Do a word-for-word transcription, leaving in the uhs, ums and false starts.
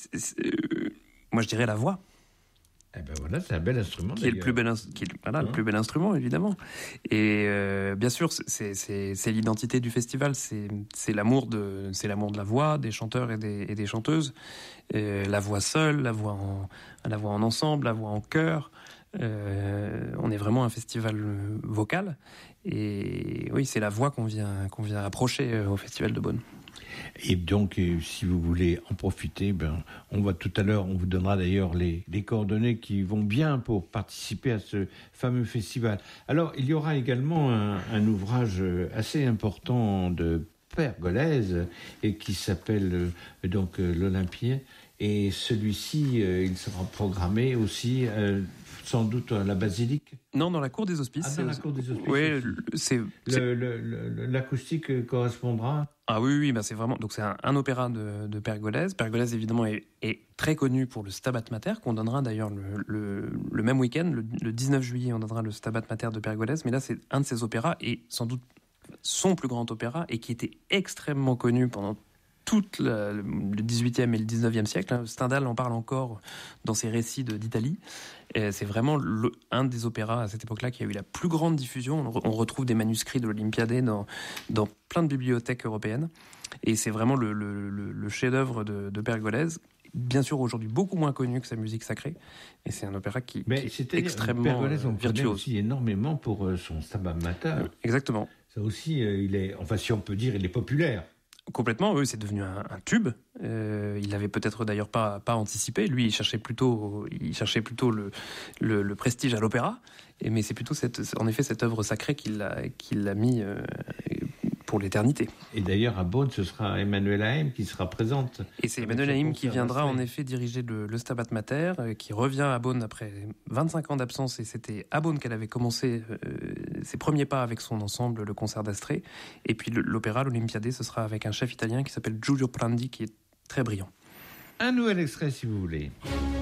c'est, c'est, euh, moi je dirais la voix. Eh ben voilà, c'est un bel instrument. Qui est le plus bel, qui est, voilà, hein. le plus bel instrument, évidemment. Et euh, bien sûr, c'est, c'est, c'est l'identité du festival. C'est, c'est l'amour de, c'est l'amour de la voix, des chanteurs et des, et des chanteuses. Et la voix seule, la voix en, la voix en ensemble, la voix en chœur. Euh, on est vraiment un festival vocal. Et oui, c'est la voix qu'on vient, qu'on vient approcher au Festival de Beaune. Et donc, si vous voulez en profiter, ben, on va tout à l'heure, on vous donnera d'ailleurs les, les coordonnées qui vont bien pour participer à ce fameux festival. Alors, il y aura également un, un ouvrage assez important de Pergolèse et qui s'appelle euh, donc euh, l'Olympien. Et celui-ci, euh, il sera programmé aussi, euh, sans doute à la basilique. Non, dans la cour des Hospices. Ah, dans la cour des Hospices. Oui, c'est, c'est... Le, le, le, l'acoustique correspondra. Ah oui, oui, bah c'est vraiment. Donc c'est un, un opéra de, de Pergolèse. Pergolèse évidemment est, est très connu pour le Stabat Mater qu'on donnera d'ailleurs le, le, le même week-end, le, le dix-neuf juillet, on donnera le Stabat Mater de Pergolèse. Mais là, c'est un de ses opéras et sans doute son plus grand opéra et qui était extrêmement connu pendant tout le dix-huitième et le dix-neuvième siècle. Stendhal en parle encore dans ses récits de, d'Italie. Et c'est vraiment le, un des opéras à cette époque-là qui a eu la plus grande diffusion. On, on retrouve des manuscrits de l'Olympiade dans, dans plein de bibliothèques européennes. Et c'est vraiment le, le, le, le chef-d'œuvre de, de Pergolèse. Bien sûr, aujourd'hui, beaucoup moins connu que sa musique sacrée. Et c'est un opéra qui, qui est extrêmement Pergolèse, on virtuose. aussi énormément pour son Stabat Mater. Exactement. Ça aussi, euh, il est, enfin, si on peut dire, il est populaire. Complètement, oui, c'est devenu un, un tube. Euh, il l'avait peut-être d'ailleurs pas pas anticipé. Lui, il cherchait plutôt, il cherchait plutôt le le, le prestige à l'opéra. Et mais c'est plutôt cette, en effet, cette œuvre sacrée qu'il l'a qu'il l'a mis euh, pour l'éternité. Et d'ailleurs, à Beaune, ce sera Emmanuel Haïm qui sera présente. Et c'est Emmanuel Haïm qui viendra en effet diriger le, le Stabat Mater, euh, qui revient à Beaune après vingt-cinq ans d'absence. Et c'était à Beaune qu'elle avait commencé euh, ses premiers pas avec son ensemble, le concert d'Astrée. Et puis le, l'opéra, l'Olympiade, ce sera avec un chef italien qui s'appelle Giulio Prandi, qui est très brillant. Un nouvel extrait, si vous voulez.